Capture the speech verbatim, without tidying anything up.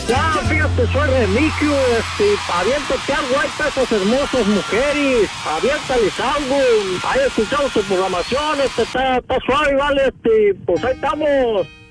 Ya, fíjate, soy Remigio, este, aviéntate algo, hay esas hermosas mujeres, aviéntales algo, hay escuchado tu programación, este, está, está suave, vale, este, pues ahí estamos.